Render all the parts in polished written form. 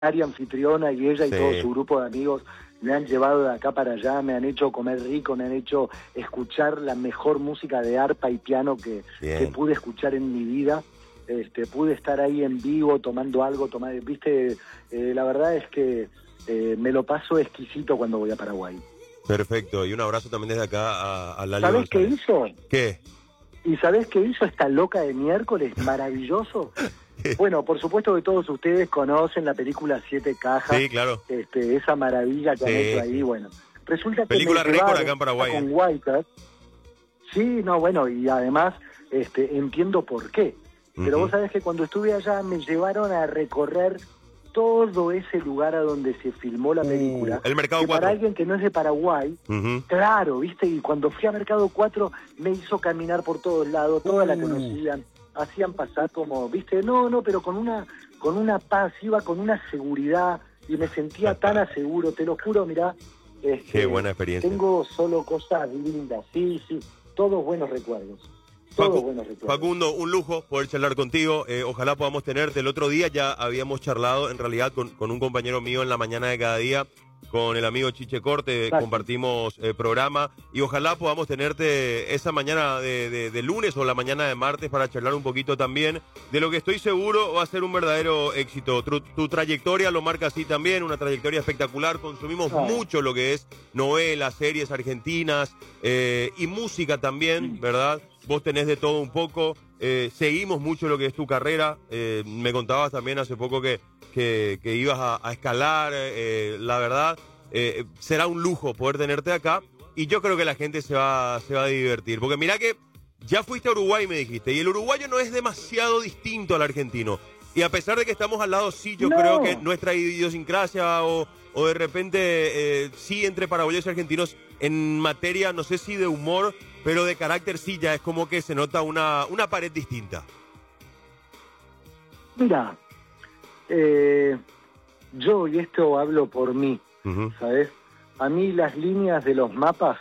anfitriona y ella y Sí. todo su grupo de amigos me han llevado de acá para allá, me han hecho comer rico, me han hecho escuchar la mejor música de arpa y piano que pude escuchar en mi vida. Pude estar ahí en vivo tomando algo, viste, la verdad es que me lo paso exquisito cuando voy a Paraguay. Perfecto, y un abrazo también desde acá a Lali ¿Sabés qué González. hizo? ¿Qué? ¿Y sabés qué hizo esta loca de miércoles? Maravilloso. Bueno, por supuesto que todos ustedes conocen la película Siete Cajas. Sí, claro. Esa maravilla que han hecho ahí, sí. bueno. Resulta que Película me récord llevaron acá en Paraguay. con White. Sí, no, bueno, y además entiendo por qué. Pero vos sabés que cuando estuve allá me llevaron a recorrer todo ese lugar a donde se filmó la película. El Mercado 4. Para alguien que no es de Paraguay, claro, ¿viste? Y cuando fui a Mercado 4 me hizo caminar por todos lados, todas la conocían, hacían pasar como, ¿viste? No, pero con una paz, iba con una seguridad y me sentía tan aseguro, te lo juro, mirá. Qué buena experiencia. Tengo solo cosas lindas, sí, todos buenos recuerdos. Facundo, un lujo poder charlar contigo. Ojalá podamos tenerte. El otro día ya habíamos charlado, en realidad, con un compañero mío en la mañana de cada día, con el amigo Chiche Corte. Gracias. Compartimos programa y ojalá podamos tenerte esa mañana de lunes o la mañana de martes para charlar un poquito también de lo que estoy seguro va a ser un verdadero éxito. Tu trayectoria lo marca así también, una trayectoria espectacular. Consumimos mucho lo que es novelas, series argentinas y música también, ¿verdad? Vos tenés de todo un poco, seguimos mucho lo que es tu carrera, me contabas también hace poco que ibas a escalar, la verdad, será un lujo poder tenerte acá y yo creo que la gente se va a divertir, porque mirá que ya fuiste a Uruguay me dijiste, y el uruguayo no es demasiado distinto al argentino, y a pesar de que estamos al lado, sí, yo creo que nuestra idiosincrasia o de repente sí entre paraguayos y argentinos en materia, no sé si de humor, pero de carácter sí, ya es como que se nota una pared distinta. Mira, yo, y esto hablo por mí, ¿sabes? A mí las líneas de los mapas,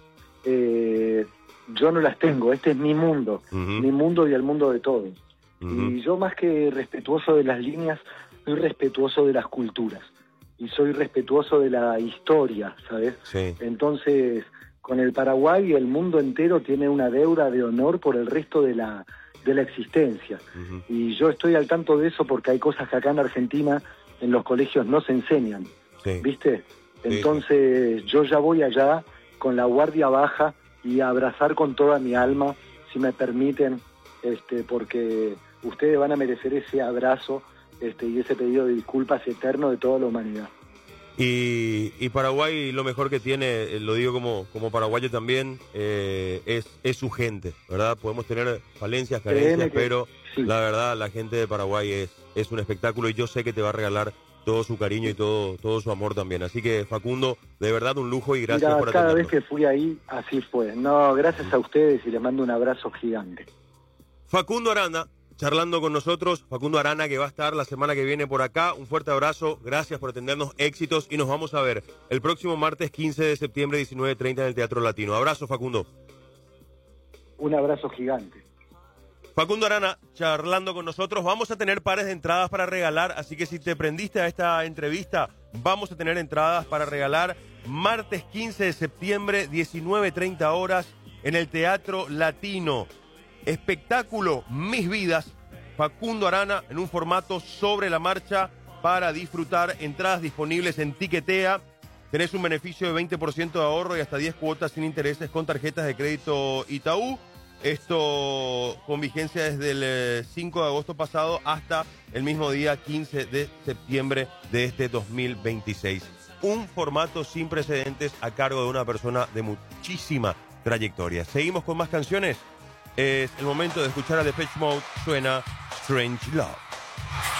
yo no las tengo, este es mi mundo y el mundo de todos. Y yo más que respetuoso de las líneas, soy respetuoso de las culturas. Y soy respetuoso de la historia, ¿sabes? Sí. Entonces, con el Paraguay el mundo entero tiene una deuda de honor por el resto de la existencia. Y yo estoy al tanto de eso porque hay cosas que acá en Argentina en los colegios no se enseñan, ¿viste? Entonces yo ya voy allá con la guardia baja y a abrazar con toda mi alma, si me permiten, porque ustedes van a merecer ese abrazo y ese pedido de disculpas eterno de toda la humanidad. Y Paraguay lo mejor que tiene, lo digo como paraguayo también, es su gente, ¿verdad? Podemos tener falencias, carencias, pero la verdad la gente de Paraguay es un espectáculo y yo sé que te va a regalar todo su cariño y todo su amor también. Así que Facundo, de verdad un lujo y gracias por atendernos. Cada vez que fui ahí, así fue. No, gracias a ustedes y les mando un abrazo gigante. Facundo Arana, charlando con nosotros, Facundo Arana que va a estar la semana que viene por acá. Un fuerte abrazo, gracias por atendernos, éxitos y nos vamos a ver el próximo martes 15 de septiembre 19:30 en el Teatro Latino. Abrazo, Facundo. Un abrazo gigante. Facundo Arana charlando con nosotros. Vamos a tener pares de entradas para regalar, así que si te prendiste a esta entrevista, vamos a tener entradas para regalar martes 15 de septiembre 19:30 horas en el Teatro Latino. Espectáculo Mis Vidas, Facundo Arana en un formato sobre la marcha para disfrutar. Entradas disponibles en Tiquetea. Tenés un beneficio de 20% de ahorro y hasta 10 cuotas sin intereses con tarjetas de crédito Itaú. Esto con vigencia desde el 5 de agosto pasado hasta el mismo día 15 de septiembre de este 2026. Un formato sin precedentes a cargo de una persona de muchísima trayectoria. Seguimos con más canciones. Es el momento de escuchar a Depeche Mode. Suena Strange Love.